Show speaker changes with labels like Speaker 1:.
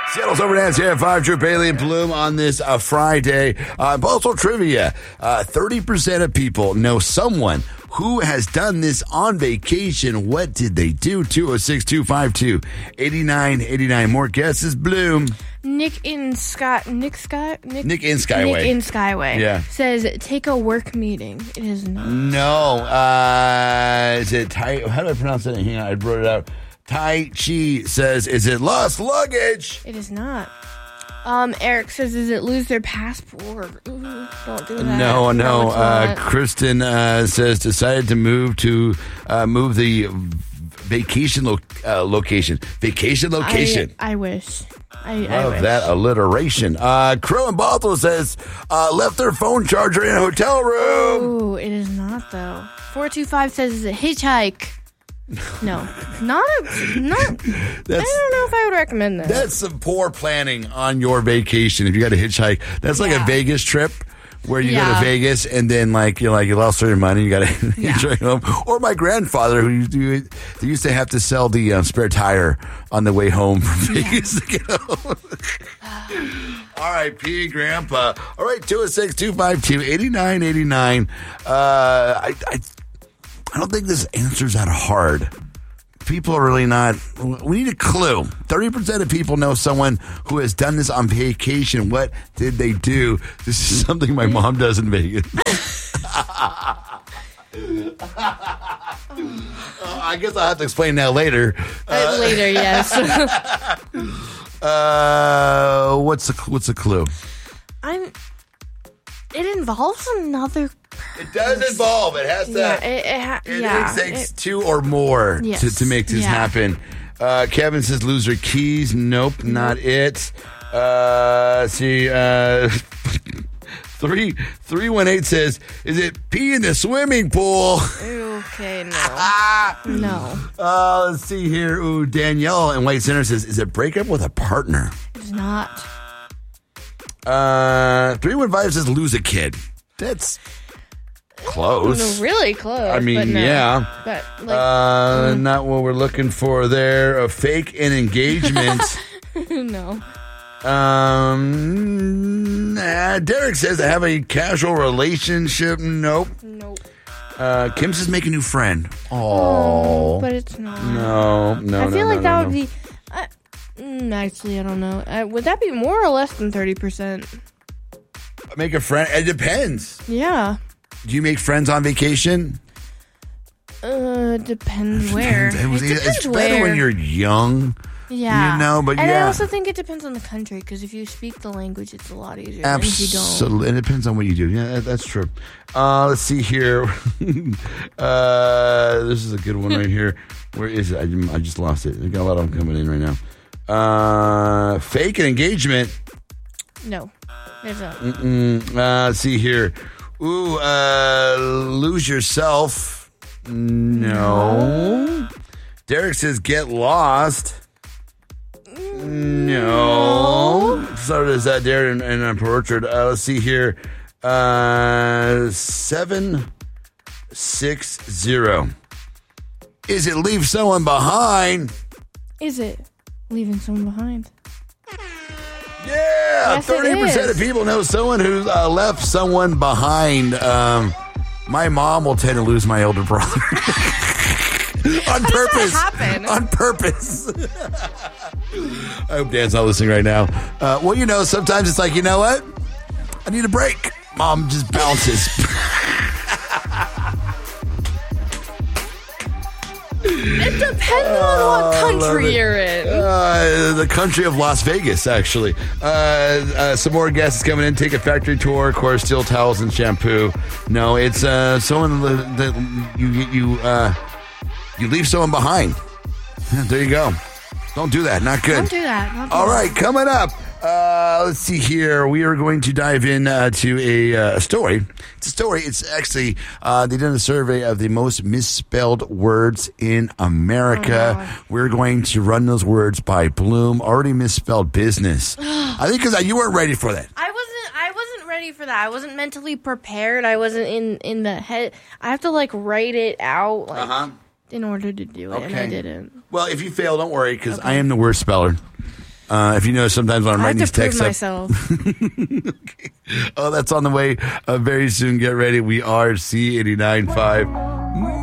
Speaker 1: Seattle's over Nancy at 5, Drew Bailey and Bloom on this Friday. Also trivia, 30% of people know someone who has done this on vacation. What did they do? 206-252-8989. More guesses, Bloom.
Speaker 2: Nick in Skyway.
Speaker 1: Nick in Skyway. Yeah.
Speaker 2: Says, take a work meeting. It is not.
Speaker 1: No. Is it Tai? How do I pronounce it? Hang on, I wrote it out. Tai Chi says, is it lost luggage?
Speaker 2: It is not. Eric says, is it lose their passport? Ooh, don't do that.
Speaker 1: No. Kristen says, decided to move the vacation location. Vacation location.
Speaker 2: I wish. I
Speaker 1: love
Speaker 2: wish.
Speaker 1: that alliteration. Crow and Bothell says, left their phone charger in a hotel room.
Speaker 2: Ooh, it is not, though. 425 says, is it hitchhike? No. I don't know if I would recommend that.
Speaker 1: That's some poor planning on your vacation. If you got to hitchhike, that's like a Vegas trip where you go to Vegas and then you lost all your money. You got to hitchhike home. Or my grandfather, who used to have to sell the spare tire on the way home from Vegas to get home. R.I.P. Grandpa. All right, 206-252-8989. I don't think this answer's that hard. People are really not. We need a clue. 30% of people know someone who has done this on vacation. What did they do? This is something my mom does in Vegas. I guess I'll have to explain that later.
Speaker 2: Later, yes.
Speaker 1: What's the clue?
Speaker 2: It involves another person.
Speaker 1: It does involve. It has to. It takes two or more to make this happen. Kevin says loser keys. Nope, not it. See, 318 says, is it pee in the swimming pool?
Speaker 2: Okay, no.
Speaker 1: Let's see here. Ooh, Danielle in White Center says, is it break up with a partner?
Speaker 2: It's not.
Speaker 1: 315 says lose a kid. That's close.
Speaker 2: No, really close.
Speaker 1: I mean,
Speaker 2: but no.
Speaker 1: yeah.
Speaker 2: But
Speaker 1: not what we're looking for there. A fake an engagement.
Speaker 2: No.
Speaker 1: Derek says I have a casual relationship. Nope. Kim says make a new friend. Oh,
Speaker 2: but it's not.
Speaker 1: No.
Speaker 2: I feel like that would be. Actually, I don't know. Would that be more or less than 30%?
Speaker 1: Make a friend. It depends.
Speaker 2: Yeah.
Speaker 1: Do you make friends on vacation?
Speaker 2: Depends where.
Speaker 1: It's better when you're young.
Speaker 2: Yeah.
Speaker 1: But
Speaker 2: I also think it depends on the country, because if you speak the language, it's a lot easier than if you don't.
Speaker 1: Absolutely. It depends on what you do. Yeah, that's true. Let's see here. This is a good one right here. Where is it? I just lost it. We got a lot of them coming in right now. Fake an engagement.
Speaker 2: No. There's not.
Speaker 1: Let's see here. Ooh, lose yourself. No. Derek says get lost. No. So does that Derek and Port Orchard. Let's see here. 760. Is it leave someone behind?
Speaker 2: Is it leaving someone behind?
Speaker 1: Yeah,
Speaker 2: yes,
Speaker 1: 30% of people know someone who left someone behind. My mom will tend to lose my older brother. On purpose. On purpose. I hope Dan's not listening right now. Well, sometimes it's like, you know what? I need a break. Mom just bounces.
Speaker 2: It depends on what country you're in.
Speaker 1: The country of Las Vegas, actually. Some more guests coming in. Take a factory tour. Of course, steel towels and shampoo. No, it's someone that you leave someone behind. Yeah, there you go. Don't do that. Not good.
Speaker 2: Don't do that.
Speaker 1: All right, coming up. Let's see here. We are going to dive in to a story. It's a story. It's actually, they did a survey of the most misspelled words in America.
Speaker 2: Oh,
Speaker 1: we're going to run those words by Bloom. Already misspelled business. I think because you weren't ready for that.
Speaker 2: I wasn't ready for that. I wasn't mentally prepared. I wasn't in the head. I have to write it out in order to do it, and I didn't.
Speaker 1: Well, if you fail, don't worry, because I am the worst speller. If you know, sometimes when I'm writing these texts
Speaker 2: myself.
Speaker 1: Okay. Oh, that's on the way very soon. Get ready. We are C89.5.